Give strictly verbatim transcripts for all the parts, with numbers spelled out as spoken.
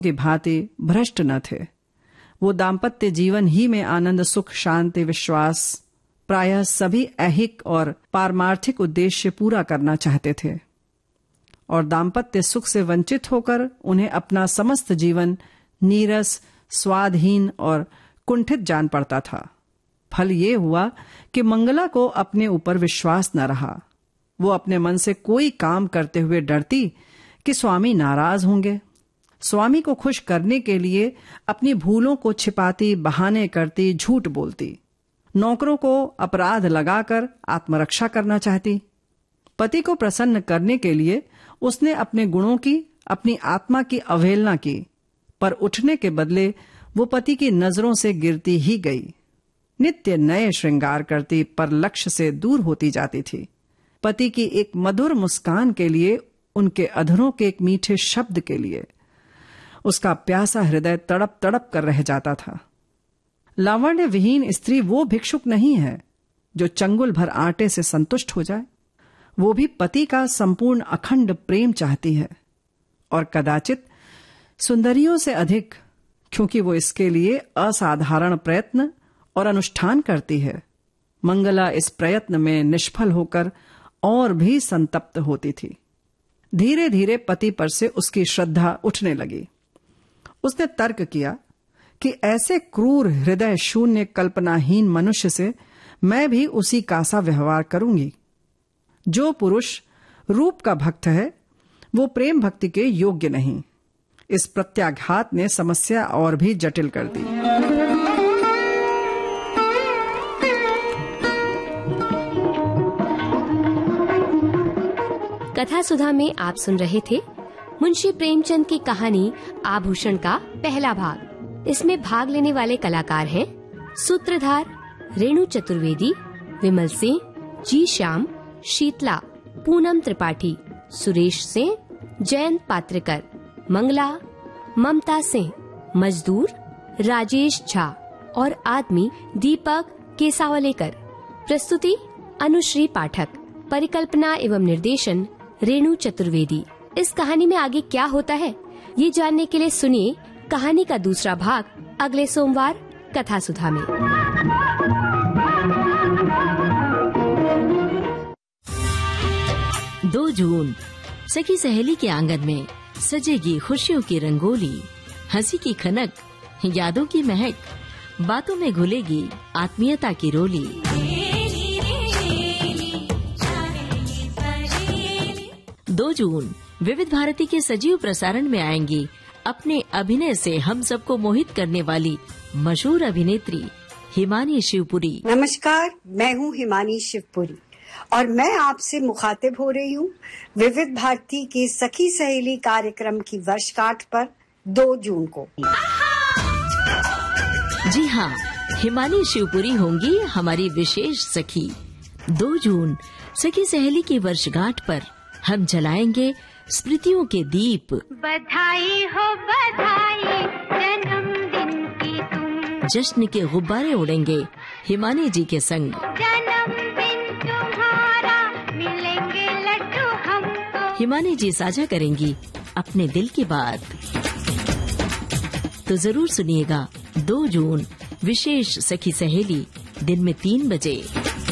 की भांति भ्रष्ट न थे। वो दाम्पत्य जीवन ही में आनंद, सुख, शांति, विश्वास, प्रायः सभी ऐहिक और पारमार्थिक उद्देश्य पूरा करना चाहते थे और दाम्पत्य सुख से वंचित होकर उन्हें अपना समस्त जीवन नीरस, स्वादहीन और कुंठित जान पड़ता था। फल ये हुआ कि मंगला को अपने ऊपर विश्वास न रहा। वो अपने मन से कोई काम करते हुए डरती कि स्वामी नाराज होंगे। स्वामी को खुश करने के लिए अपनी भूलों को छिपाती, बहाने करती, झूठ बोलती। नौकरों को अपराध लगाकर आत्मरक्षा करना चाहती। पति को प्रसन्न करने के लिए उसने अपने गुणों की, अपनी आत्मा की अवहेलना की, पर उठने के बदले वो पति की नजरों से गिरती ही गई। नित्य नए श्रृंगार करती, पर लक्ष्य से दूर होती जाती थी। पति की एक मधुर मुस्कान के लिए, उनके अधरों के एक मीठे शब्द के लिए उसका प्यासा हृदय तड़प तड़प कर रह जाता था। लावण्य विहीन स्त्री वो भिक्षुक नहीं है जो चंगुल भर आटे से संतुष्ट हो जाए। वो भी पति का संपूर्ण अखंड प्रेम चाहती है, और कदाचित सुंदरियों से अधिक, क्योंकि वो इसके लिए असाधारण प्रयत्न और अनुष्ठान करती है। मंगला इस प्रयत्न में निष्फल होकर और भी संतप्त होती थी। धीरे धीरे पति पर से उसकी श्रद्धा उठने लगी। उसने तर्क किया कि ऐसे क्रूर, हृदय शून्य, कल्पनाहीन मनुष्य से मैं भी उसी का सा व्यवहार करूंगी। जो पुरुष रूप का भक्त है वो प्रेम भक्ति के योग्य नहीं। इस प्रत्याघात ने समस्या और भी जटिल कर दी। कथा सुधा में आप सुन रहे थे मुंशी प्रेमचंद की कहानी आभूषण का पहला भाग। इसमें भाग लेने वाले कलाकार हैं सूत्रधार रेणु चतुर्वेदी, विमल सिंह, जी श्याम, शीतला, पूनम त्रिपाठी, सुरेश सिंह, जयंत पात्रिकर, मंगला, ममता सिंह, मजदूर राजेश झा और आदमी दीपक केसावलेकर। प्रस्तुति अनुश्री पाठक। परिकल्पना एवं निर्देशन रेणु चतुर्वेदी। इस कहानी में आगे क्या होता है ये जानने के लिए सुनिए कहानी का दूसरा भाग अगले सोमवार कथा सुधा में। दो जून सखी सहेली के आंगन में सजेगी खुशियों की रंगोली, हंसी की खनक, यादों की महक, बातों में घुलेगी आत्मीयता की रोली। दो जून विविध भारती के सजीव प्रसारण में आएंगी अपने अभिनय से हम सबको मोहित करने वाली मशहूर अभिनेत्री हिमानी शिवपुरी। नमस्कार, मैं हूँ हिमानी शिवपुरी और मैं आपसे मुखातिब हो रही हूँ विविध भारती के सखी सहेली कार्यक्रम की वर्षगांठ पर दो जून को। जी हाँ, हिमानी शिवपुरी होंगी हमारी विशेष सखी। दो जून सखी सहेली की वर्षगांठ पर हम जलाएंगे स्मृतियों के दीप। बधाई हो बधाई जन्मदिन की तुम। जश्न के गुब्बारे उड़ेंगे हिमानी जी के संग। जन्मदिन तुम्हारा मिलेंगे लड्डू हमको। हिमानी जी साझा करेंगी अपने दिल की बात। तो जरूर सुनिएगा दो जून विशेष सखी सहेली दिन में तीन बजे।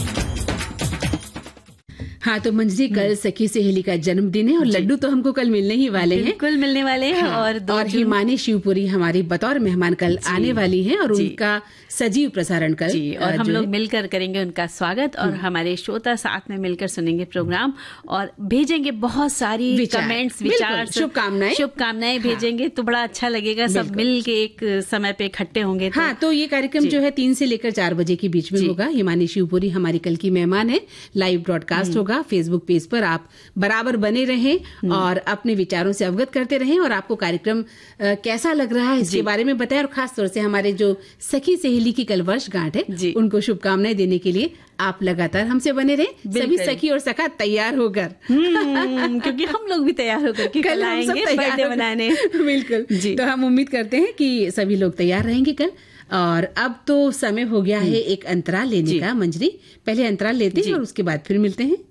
हाँ, तो मंजरी कल सखी सहेली का जन्मदिन है और लड्डू तो हमको कल मिलने ही वाले हैं। बिल्कुल मिलने वाले हैं। हाँ, और दो और हिमानी शिवपुरी हमारी बतौर मेहमान कल आने वाली हैं और उनका सजीव प्रसारण कल जी, और हम लोग मिलकर करेंगे उनका स्वागत और हमारे श्रोता साथ में मिलकर सुनेंगे प्रोग्राम और भेजेंगे बहुत सारी कमेंट्स, विचार, शुभकामनाएं शुभकामनाएं भेजेंगे। तो बड़ा अच्छा लगेगा, सब मिल के एक समय पे इकट्ठे होंगे। हाँ, तो ये कार्यक्रम जो है तीन से लेकर चार बजे के बीच में होगा। हिमानी शिवपुरी हमारी कल की मेहमान है। लाइव ब्रॉडकास्ट होगा फेसबुक पेज पर। आप बराबर बने रहें और अपने विचारों से अवगत करते रहें और आपको कार्यक्रम कैसा लग रहा है इसके बारे में बताएं। और खास तौर से हमारे जो सखी सहेली की कल वर्षगांठ है उनको शुभकामनाएं देने के लिए आप लगातार हमसे बने रहें। सभी सखी और सखा तैयार होकर क्योंकि हम लोग भी तैयार होकर के कल आएंगे बर्थडे मनाने। बिल्कुल जी, तो हम उम्मीद करते हैं कि सभी लोग तैयार रहेंगे कल। और अब तो समय हो गया है एक अंतराल लेने का। मंजरी, पहले अंतराल लेते हैं और उसके बाद फिर मिलते हैं।